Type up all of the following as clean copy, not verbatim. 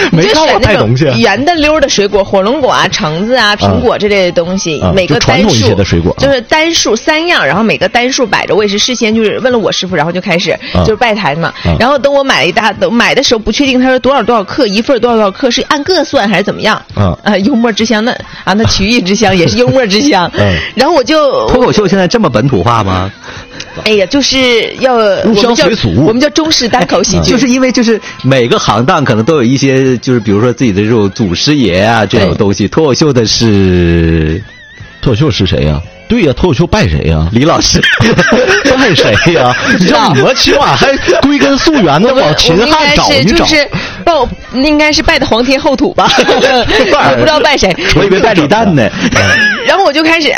没看我带东西。 圆的溜的水果，火龙果啊、橙子啊、苹果这类的东西，每个单数， 传统一些的水果， 就是单数3样，然后每个单数摆着。我也是事先就是问了我师傅，然后就开始就是拜台嘛。然后等我买的时候不确定他说多少克一份多少克，是按个算还是怎么样？幽默之乡那曲艺之乡也是幽默之乡。然后我就脱口秀现在这么本土化吗？ 哎呀，就是要我们叫中式单口喜剧， 就是因为就是每个行当可能都有一些，就是比如说自己的这种祖师爷啊这种东西。脱口秀是谁呀？对呀，脱口秀拜谁呀？ 李老师。 拜谁呀？你这么起码还归根溯源的往秦汉找一找。 就是应该是拜的皇天后土吧？我不知道拜谁， 我以为拜李诞呢。 然后我就开始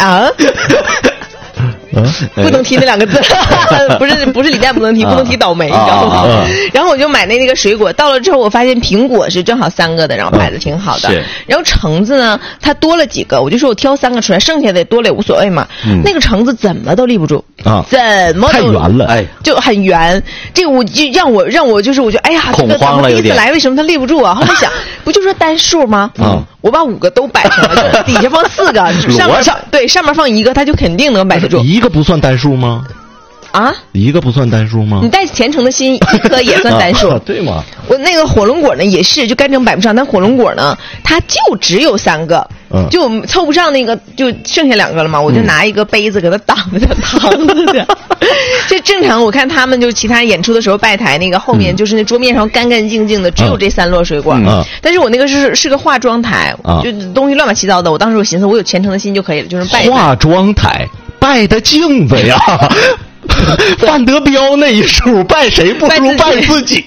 不能提那2个字，不是李诞不能提，不能提倒霉，你知道吗？然后我就买那个水果，到了之后我发现苹果是正好3个的，然后摆的挺好的。然后橙子呢，它多了几个，我就说我挑3个出来，剩下的多了也无所谓嘛。那个橙子怎么都立不住怎么都太圆了， 就很圆。这个我就让我就是我就哎呀， 恐慌了有点。 第一次来为什么它立不住啊？后来想，不就说单数吗？我把5个都摆上了，就底下放4个，上面放1个，它就肯定能摆得住。 1个不算单数吗？1个不算单数吗？ 你带虔诚的心，1颗也算单数。 对吗？ 我那个火龙果呢也是，就干整摆不上，但火龙果呢，它就只有3个，就凑不上那个，就剩下2个了嘛。我就拿一个杯子给它挡着糖子的。就正常，我看他们就是其他演出的时候拜台那个后面就是那桌面上干干净净的，只有这3摞水果。但是我那个是个化妆台，就东西乱七八糟的。我当时我寻思，我有虔诚的心就可以了，就是拜化妆台。拜的镜子呀。范德彪那一出，拜谁不如拜自己。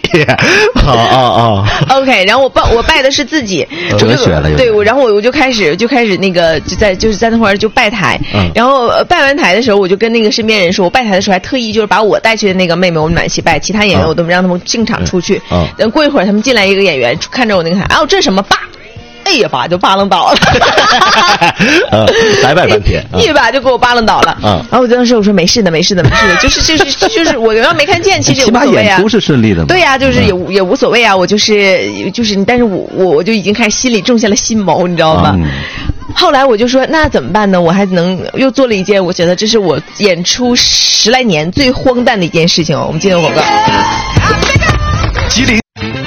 OK， 然后我拜的是自己， 哲学了。 对，然后我就开始那个就是在那会儿就拜台，然后拜完台的时候，我就跟那个身边人说，我拜台的时候还特意就是把我带去的那个妹妹，我们俩一起拜，其他演员我都让他们进场出去。等过一会儿他们进来一个演员，看着我那个台，这是什么爸？哎呀吧，就扒楞倒了。 白拜半天， 一把就给我扒楞倒了。然后我当时我说没事的，就是我要没看见，其实也无所谓啊。 起码演出是顺利的嘛。 对呀，就是也无所谓啊。我就是，但是我就已经开始心里种下了心谋，你知道吗？后来我就说那怎么办呢？我还又做了一件，我觉得这是我演出10来年最荒诞的一件事情。我们进入广告。 吉林。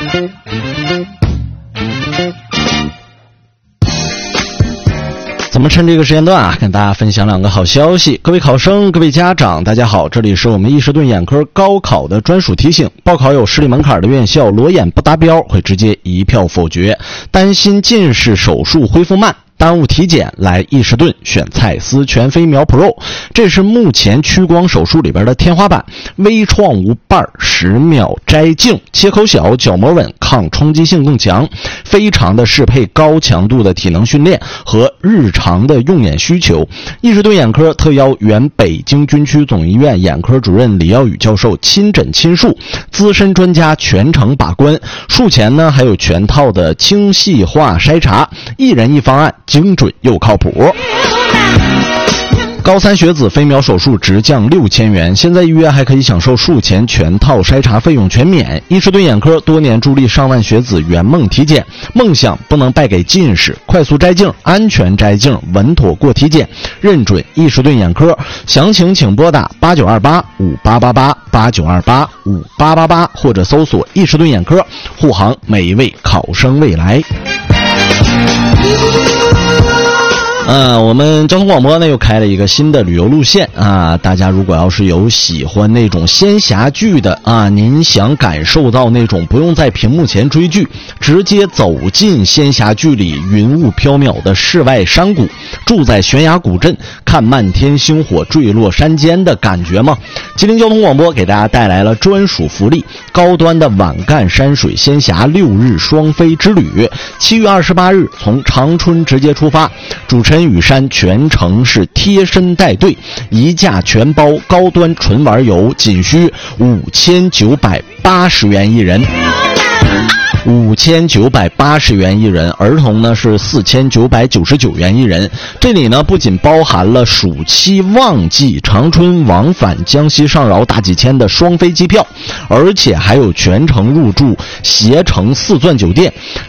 咱们趁这个时间段跟大家分享2个好消息。各位考生，各位家长，大家好，这里是我们伊士顿眼科高考的专属提醒。报考有视力门槛的院校，裸眼不达标会直接1票否决。担心近视手术恢复慢，耽误体检，来伊士顿选蔡司全飞秒 Pro， 这是目前屈光手术里边的天花板，微创无瓣，10秒摘镜，切口小，角膜稳，抗冲击性更强，非常的适配高强度的体能训练和日常的用眼需求。伊士顿眼科特邀原北京军区总医院眼科主任李耀宇教授亲诊亲术，资深专家全程把关，术前呢还有全套的精细化筛查，1人1方案，精准又靠谱。高3学子飞秒手术直降6000元，现在预约还可以享受术前全套筛查费用全免。伊士顿眼科多年助力上万学子圆梦体检，梦想不能败给近视，快速摘镜，安全摘镜，稳妥过体检，认准伊士顿眼科。详情请拨打8928588889285888，或者搜索伊士顿眼科，护航每一位考生未来。我们交通广播呢又开了一个新的旅游路线啊！大家如果要是有喜欢那种仙侠剧的啊，您想感受到那种不用在屏幕前追剧，直接走进仙侠剧里云雾缥缈的世外山谷，住在悬崖古镇，看漫天星火坠落山间的感觉吗？吉林交通广播给大家带来了专属福利，高端的晚干山水仙侠6日双飞之旅，7月28日从长春直接出发，主持人雨山全程是贴身带队，一价全包高端纯玩游，仅需5980元一人。5980元一人，儿童呢是4999元一人。这里呢不仅包含了暑期旺季长春往返江西上饶大几千的双飞机票，而且还有全程入住携程4钻酒店，